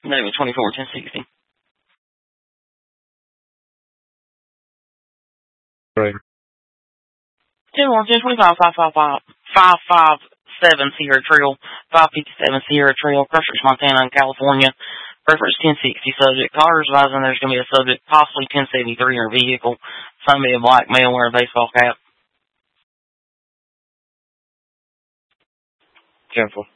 David 24-1060. Right. 557 Sierra Trail, 557 Sierra Trail, Crushers, Montana, and California. Reference 1060 subject. Callers advising there's going to be a subject, possibly 1073 in her vehicle. Some be a black male wearing a baseball cap. 10-4.